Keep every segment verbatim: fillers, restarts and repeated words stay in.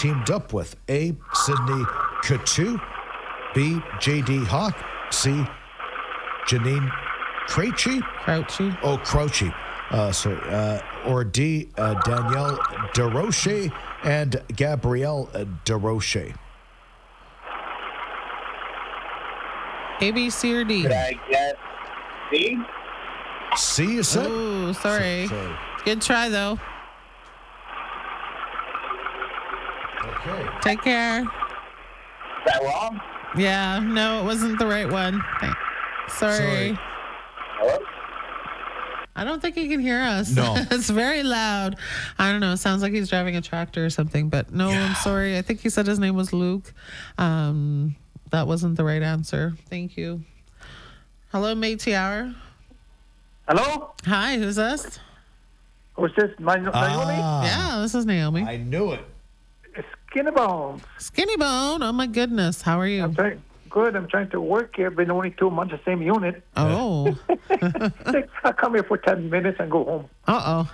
teamed up with? A. Sydney Coutu, B. J D Hawk, C. Janine Crouchy? Crouchy. Oh, Crouchy. Uh, sorry. Uh, or D. Uh, Danielle DeRoche and Gabrielle uh, DeRoche. A, B, C, or D? Could I get C? C, you said? Oh, sorry. So- sorry. Good try, though. Okay. Take care. Is that wrong? Yeah, no, it wasn't the right one. Thank- Sorry. Sorry. Hello? I don't think he can hear us. No. It's very loud. I don't know. It sounds like he's driving a tractor or something. But no, Yeah. I'm sorry. I think he said his name was Luke. Um, that wasn't the right answer. Thank you. Hello, Métis Hour. Hello? Hi, who's this? Who's this? My, Naomi? Ah, Yeah, this is Naomi. I knew it. Skinny Bones. Skinny Bone. Oh, my goodness. How are you? I'm trying, good. I'm trying to work here. Been only two months, the same unit. Oh. I come here for ten minutes and go home. Uh-oh.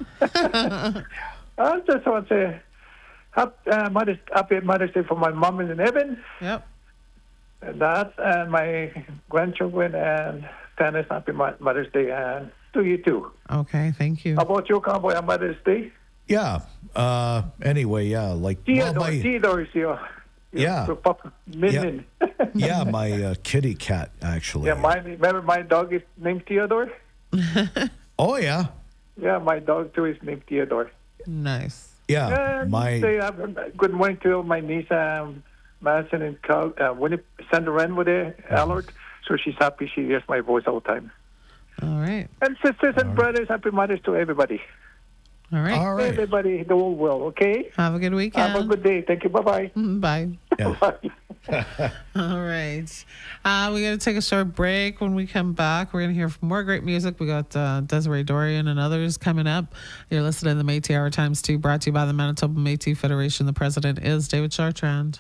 I just want to say happy, uh, Mother's, happy Mother's Day for my mom in heaven, Yep. and that, and my grandchildren, and Dennis, happy Mo- Mother's Day, and to you too. Okay, thank you. How about you, Cowboy, on Mother's Day? Yeah. Uh, anyway, yeah. Like, well, Theodore, my, Theodore is your, your Yeah. your pup, minion. yeah, my uh, kitty cat, actually. Yeah, mine, remember my dog is named Theodore? Oh, yeah. Yeah, my dog too is named Theodore. Nice. Yeah. And my. say, uh, good morning to my niece, um, Madison and Cal, uh, Winnie, Sandra Wren with the alert. So she's happy she hears my voice all the time. All right. And sisters and brothers, happy mothers to everybody. All right. All right. Everybody, the whole world, okay? Have a good weekend. Have a good day. Thank you. Bye-bye. Bye. Yeah. Bye. All right. Uh, we got to take a short break. When we come back, we're going to hear more great music. We got uh, Desiree Dorian and others coming up. You're listening to the Métis Hour Times two, brought to you by the Manitoba Métis Federation. The president is David Chartrand.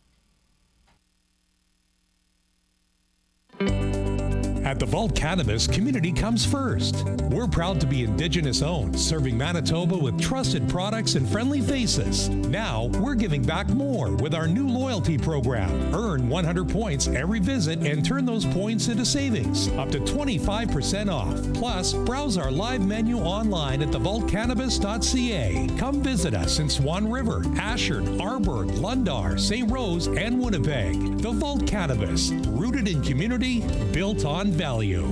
At the Vault Cannabis, community comes first. We're proud to be Indigenous owned, serving Manitoba with trusted products and friendly faces. Now, we're giving back more with our new loyalty program. Earn one hundred points every visit and turn those points into savings, up to twenty-five percent off. Plus, browse our live menu online at the vault cannabis dot c a. Come visit us in Swan River, Ashford, Arborg, Lundar, Saint Rose, and Winnipeg. The Vault Cannabis, rooted in community, built on value.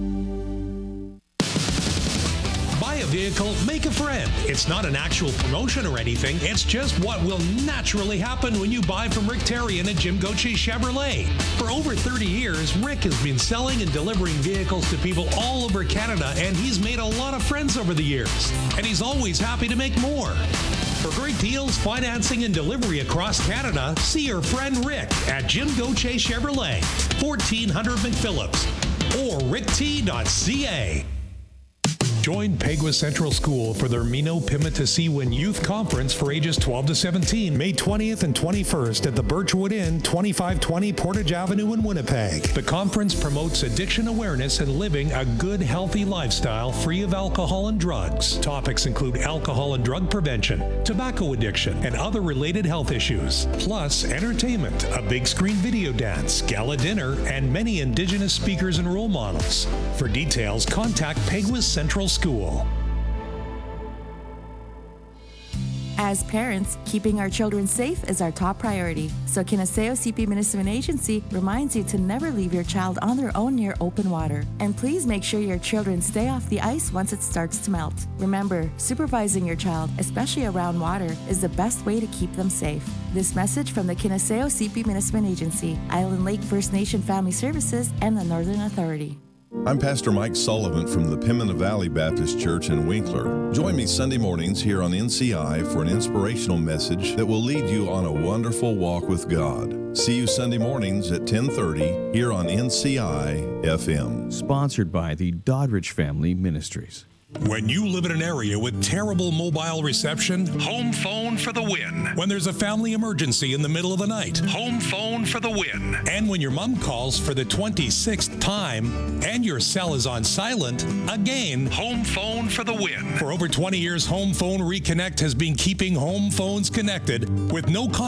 Buy a vehicle, make a friend. It's not an actual promotion or anything. It's just what will naturally happen when you buy from Rick Terrian at Jim Gauthier Chevrolet. For over thirty years, Rick has been selling and delivering vehicles to people all over Canada, and he's made a lot of friends over the years. And he's always happy to make more. For great deals, financing, and delivery across Canada, see your friend Rick at Jim Gauthier Chevrolet, fourteen hundred McPhillips, or rick t dot c a. Join Peguis Central School for their Mino Pimutasiwin Youth Conference for ages twelve to seventeen, May twentieth and twenty-first at the Birchwood Inn, twenty-five twenty Portage Avenue in Winnipeg. The conference promotes addiction awareness and living a good, healthy lifestyle free of alcohol and drugs. Topics include alcohol and drug prevention, tobacco addiction, and other related health issues. Plus, entertainment, a big screen video dance, gala dinner, and many Indigenous speakers and role models. For details, contact Peguis Central School. As parents, keeping our children safe is our top priority. So Kinaseo C P Municipal Agency reminds you to never leave your child on their own near open water. And please make sure your children stay off the ice once it starts to melt. Remember, supervising your child, especially around water, is the best way to keep them safe. This message from the Kinaseo C P Municipal Agency, Island Lake First Nation Family Services, and the Northern Authority. I'm Pastor Mike Sullivan from the Pimina Valley Baptist Church in Winkler. Join me Sunday mornings here on N C I for an inspirational message that will lead you on a wonderful walk with God. See you Sunday mornings at ten thirty here on N C I F M. Sponsored by the Doddridge Family Ministries. When you live in an area with terrible mobile reception, home phone for the win. When there's a family emergency in the middle of the night, home phone for the win. And when your mom calls for the twenty-sixth time and your cell is on silent, again, home phone for the win. For over twenty years, Home Phone Reconnect has been keeping home phones connected with no